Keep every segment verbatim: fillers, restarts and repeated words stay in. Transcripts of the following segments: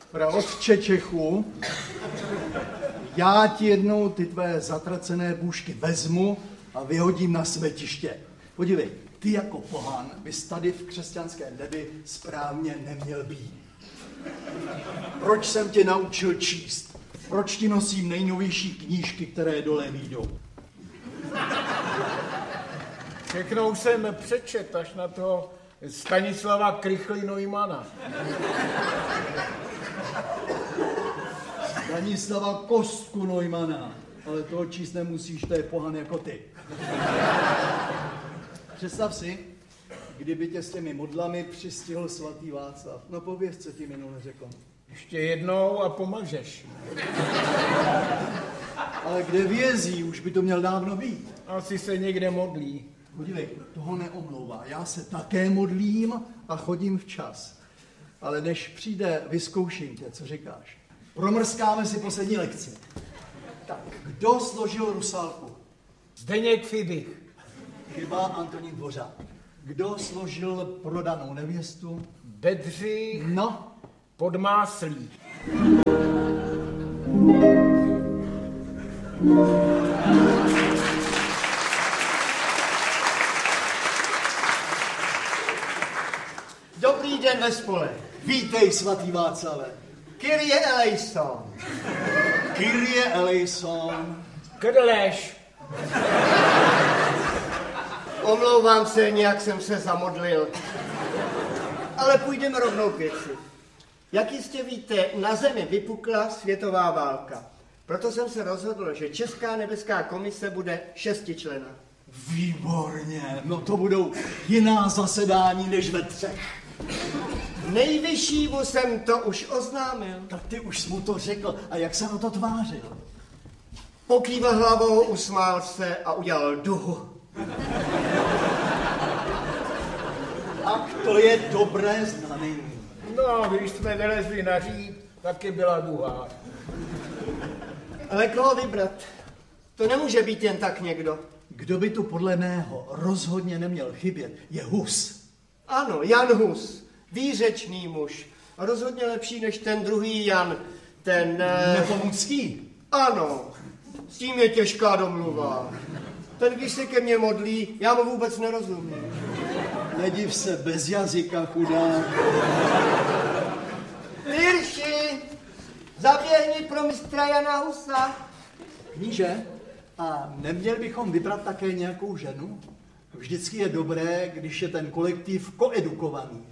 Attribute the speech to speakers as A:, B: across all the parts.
A: Praotče Čechu, já ti jednou ty tvé zatracené bůžky vezmu a vyhodím na smetiště. Podívej, ty jako pohan bys tady v křesťanské nebi správně neměl být. Proč jsem tě naučil číst? Proč ti nosím nejnovější knížky, které dole výjdou?
B: Všechno už jsem přečet až na toho Stanislava Krychly Neumana.
A: Stanislava Kostku Neumana, ale toho číst nemusíš, to je pohan jako ty. Představ si, kdyby tě s těmi modlami přistihl svatý Václav. No pověz, co ti minule řekl.
B: Ještě jednou a pomažeš.
A: Ale kde vězí, už by to měl dávno být.
B: Asi se někde modlí.
A: Podívej, toho neomlouvá. Já se také modlím a chodím včas. Ale než přijde, vyzkouším tě, co říkáš. Promrskáme si poslední lekci. Tak, kdo složil Rusálku?
B: Zdeněk Fibich.
A: Chyba, Antonín Dvořák. Kdo složil Prodanou nevěstu?
B: Bedřich
A: No.
B: Podmáslí.
C: Dobrý den ve spole.
A: Vítej, svatý Václave.
C: Kyrie eleison.
A: Kyrie eleison.
B: Kdleš.
C: Omlouvám se, nějak jsem se zamodlil. Ale půjdeme rovnou k věci. Jak jistě víte, na Zemi vypukla světová válka. Proto jsem se rozhodl, že Česká nebeská komise bude šestičlenná.
A: Výborně, no to budou jiná zasedání než ve třech.
C: Nejvyššímu jsem to už oznámil.
A: Tak ty už jsi mu to řekl. A jak se na to tvářil?
C: Pokývil hlavou, usmál se a udělal duhu.
A: Tak to je dobré znamení.
B: No, když jsme vylezli na říp, taky byla duha.
C: Ale koho vybrat? To nemůže být jen tak někdo.
A: Kdo by tu podle mého rozhodně neměl chybět, je Hus.
C: Ano, Jan Hus. Výřečný muž. A rozhodně lepší než ten druhý Jan. Ten...
A: Nepomucký.
C: Ano. S tím je těžká domluva. Ten, když se ke mně modlí, já mu vůbec nerozumím.
A: Nediv se, bez jazyka, chudák.
C: Tyrši, zaběhni pro mistra Jana Husa.
A: Kníže, a neměli bychom vybrat také nějakou ženu? Vždycky je dobré, když je ten kolektiv koedukovaný.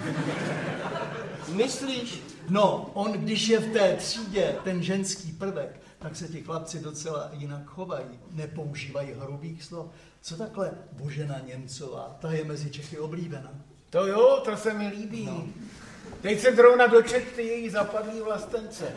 C: Myslíš?
A: No, on, když je v té třídě ten ženský prvek, tak se ti chlapci docela jinak chovají. Nepoužívají hrubých slov. Co takhle Božena Němcová? Ta je mezi Čechy oblíbená.
B: To jo, to se mi líbí.
A: No.
B: Teď se zrovna dočet ty její zapadlý vlastence.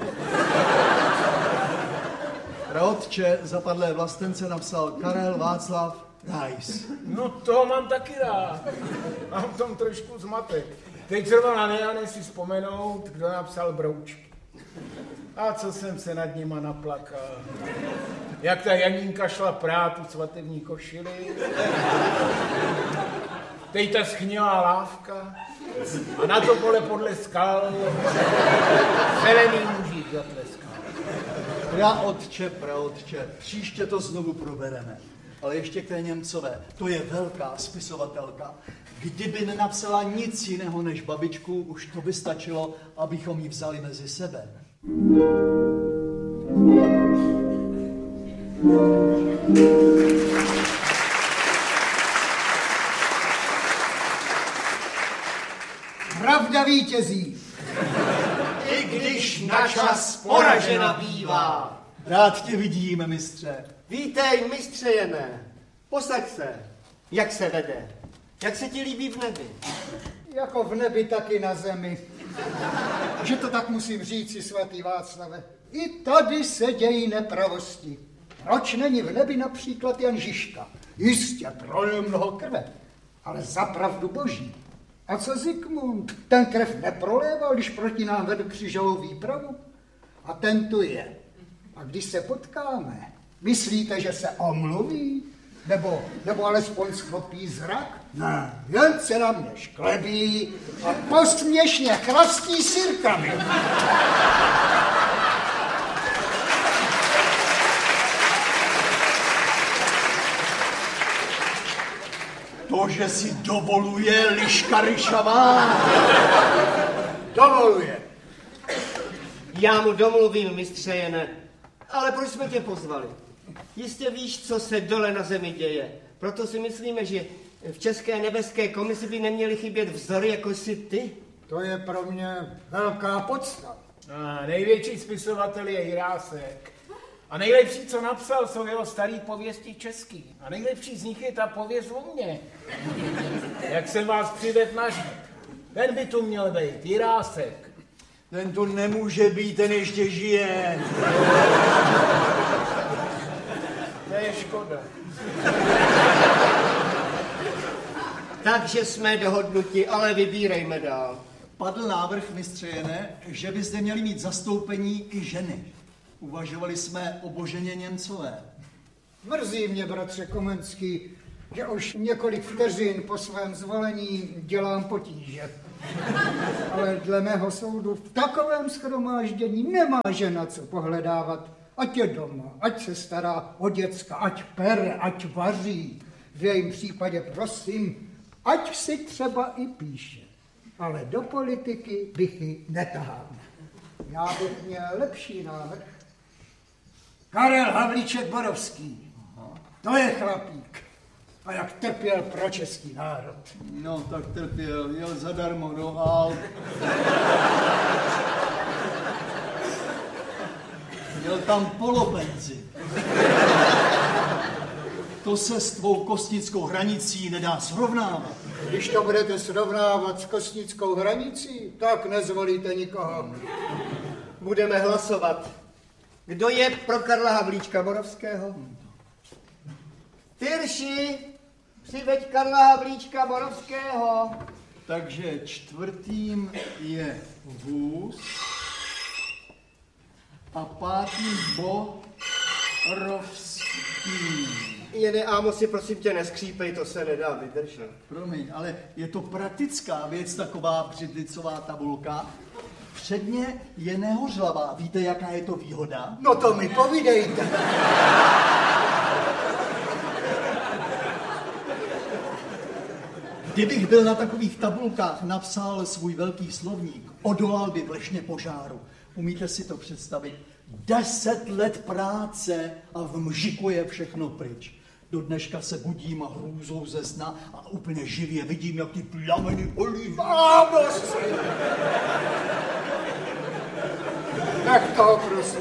A: Praotče zapadlé vlastence napsal Karel Václav Rais.
B: No toho mám taky rád. Mám v tom trošku zmatek. Teď zrovna nejane si vzpomenout, kdo napsal Broučky. A co jsem se nad nima naplakal. Jak ta Janínka šla prát tu svatební košili. Teď ta schnilá lávka. A na to pole podle skal zelený mužík zatleskal.
A: Praotče, praotče, příště to znovu probereme. Ale ještě k té Němcové. To je velká spisovatelka. Kdyby nenapsala nic jiného než babičku, už to by stačilo, abychom ji vzali mezi sebe.
D: Pravda vítězí.
C: I když načas poražena bývá.
A: Rád tě vidíme, mistře.
C: Vítej, mistře Jene. Posaď se. Jak se vede? Jak se ti líbí v nebi?
D: Jako v nebi, tak i na zemi. Že to tak musím říci, svatý Václave. I tady se dějí nepravosti. Proč není v nebi například Jan Žižka? Jistě prolil mnoho krve, ale za pravdu boží. A co Zikmund? Ten krev neproléval, když proti nám vedl křížovou výpravu? A ten tu je. A když se potkáme, myslíte, že se omluví? Nebo, nebo alespoň schopí zrak? Ne, jen se na mě šklebí a posměšně chrastí sirkami.
A: To, že si dovoluje liška ryšavá.
D: Dovoluje.
C: Já mu domluvím, mistře Jene. Ale proč jsme tě pozvali? Jistě víš, co se dole na zemi děje. Proto si myslíme, že v České nebeské komisi by neměly chybět vzory, jako jsi ty.
D: To je pro mě velká podsta.
B: A největší spisovatel je Jirásek. A nejlepší, co napsal, jsou jeho starý pověsti český. A nejlepší z nich je ta pověst o mně. Jak jsem vás přivedl na žít. Ten by tu měl být, Jirásek.
A: Ten tu nemůže být, ten ještě žije.
B: To je škoda.
C: Takže jsme dohodnuti, ale vybírejme dál.
A: Padl návrh, mistře Jene, že by zde měli mít zastoupení i ženy. Uvažovali jsme o Boženě Němcové.
D: Mrzí mě, bratře Komenský, že už několik vteřin po svém zvolení dělám potíže. Ale dle mého soudu v takovém shromáždění nemá žena co pohledávat. Ať je doma, ať se stará o děcka, ať pere, ať vaří. V jejím případě prosím, ať si třeba i píše. Ale do politiky bych ji netahal. Já bych měl lepší návrh. Karel Havlíček Borovský. To je chlapík. A jak trpěl pro český národ.
A: No, tak trpěl, jel zadarmo do hál. Měl tam polopenzi. To se s tvou kostnickou hranicí nedá srovnávat.
D: Když to budete srovnávat s kostnickou hranicí, tak nezvolíte nikoho.
C: Budeme hlasovat. Kdo je pro Karla Havlíčka Borovského? Tyrši, přiveď Karla Havlíčka Borovského.
A: Takže čtvrtým je vůz a pátým Borovský.
C: Jene Ámosi, prosím tě, neskřípej, to se nedá vydržet.
A: Promiň, ale je to praktická věc, taková břidlicová tabulka. Předně je nehořlavá. Víte, jaká je to výhoda?
D: No to mi povídejte.
A: Kdybych byl na takových tabulkách napsal svůj velký slovník, odolal by vlešně požáru. Umíte si to představit? Deset let práce a v mžiku je všechno pryč. Do dneška se budím a hrůzou ze sna a úplně živě vidím, jak ty plameny holí.
D: Vámoc! Tak toho prosím.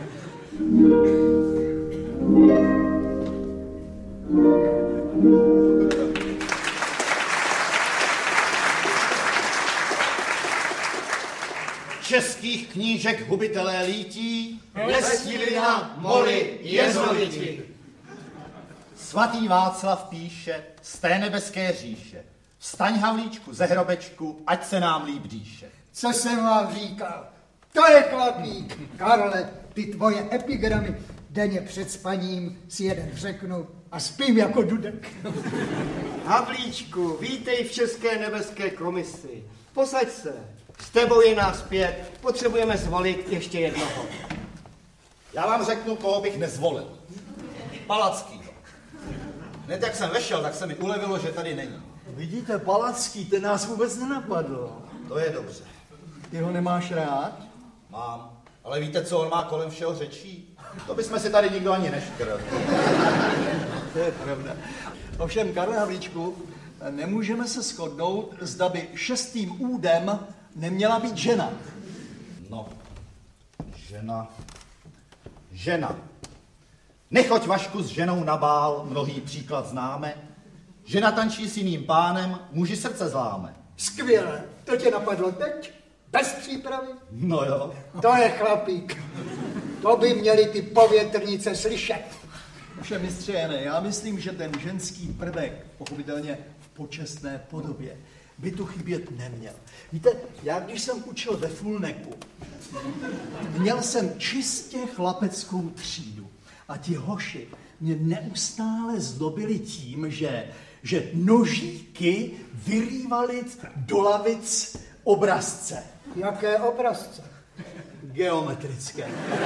E: Českých knížek hubitelé lítí,
C: Lestili na moli jezoviti.
E: Svatý Václav píše z té nebeské říše. Vstaň, Havlíčku, ze hrobečku, ať se nám líp dýše.
D: Co jsem vám říkal? To je chlapík. Karle, ty tvoje epigramy denně před spaním si jeden řeknu a spím jako dudek.
C: Havlíčku, vítej v České nebeské komisi. Posaď se. S tebou je nás pět. Potřebujeme zvolit ještě jednoho.
E: Já vám řeknu, koho bych nezvolil. Palackýho. Hned jak jsem vešel, tak se mi ulevilo, že tady není.
A: Vidíte, Palacký, ten nás vůbec nenapadl.
E: To je dobře.
A: Ty ho nemáš rád?
E: Mám. Ale víte, co on má kolem všeho řečí? To bychom si tady nikdo ani neškrl.
A: To je pravda. Ovšem, Karle Havlíčku, nemůžeme se shodnout, zda by šestým údem neměla být žena.
E: No, žena, žena. Nechoď, Vašku, s ženou na bál, mnohý příklad známe. Žena tančí s jiným pánem, muži srdce zláme.
D: Skvěle. To tě napadlo teď? Bez přípravy?
E: No jo.
D: To je chlapík. To by měli ty povětrnice slyšet.
A: Ovšem, mistře Jene, já myslím, že ten ženský prvek, pochopitelně v počestné podobě, by tu chybět neměl. Víte, já když jsem učil ve Fulneku, měl jsem čistě chlapeckou třídu a ti hoši mě neustále zlobili tím, že že nožíky vyrývaly do lavic obrazce.
D: Jaké obrazce?
A: Geometrické.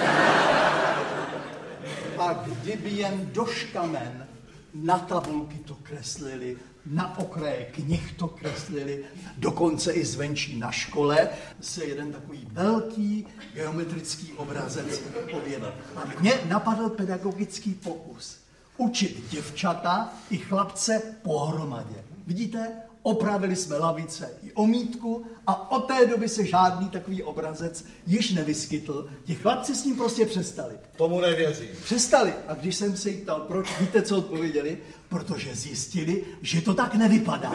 A: A kdyby jen do škamen na tabulky to kreslili, na okraje knih to kreslili, dokonce i zvenčí na škole se jeden takový velký geometrický obrazec objevil. A mně napadl pedagogický pokus. Učit děvčata i chlapce pohromadě. Vidíte? Opravili jsme lavice i omítku a od té doby se žádný takový obrazec již nevyskytl. Ti chlapci s ním prostě přestali.
E: Tomu nevěřím.
A: Přestali. A když jsem se jich ptal, proč, víte, co odpověděli? Protože zjistili, že to tak nevypadá.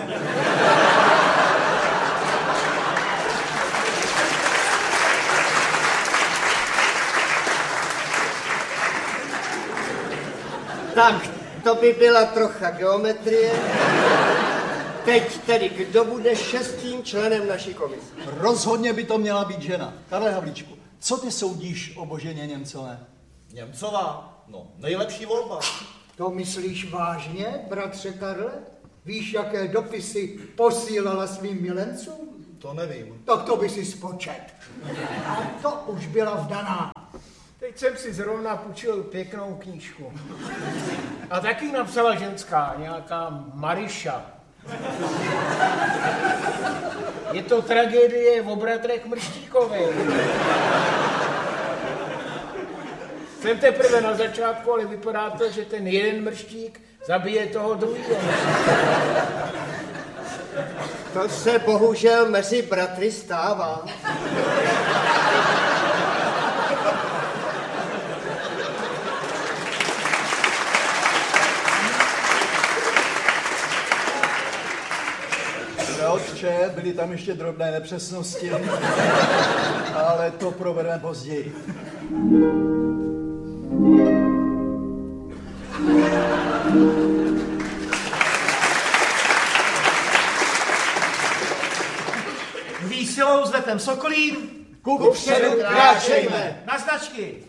C: Tak, to by byla trocha geometrie. Teď tedy, kdo bude šestým členem naší komise?
A: Rozhodně by to měla být žena. Karle Havlíčku, co ty soudíš o Boženě Němcové?
E: Němcová? No, nejlepší volba.
D: To myslíš vážně, bratře Karle? Víš, jaké dopisy posílala svým milencům?
E: To nevím.
D: Tak to by si spočet. A to už byla vdaná.
B: Teď jsem si zrovna půjčil pěknou knížku. A taky napsala ženská, nějaká Mariša. Je to tragédie o bratrech Mrštíkovej. Jsem teprve na začátku, ale vypadá to, že ten jeden mrštík zabije toho druhého.
C: To se bohužel mezi bratry stává.
A: Otče, byly tam ještě drobné nepřesnosti, ale to probereme později.
E: Výsilou s letem Sokolím
C: Kupředu kráčejme!
E: na značky.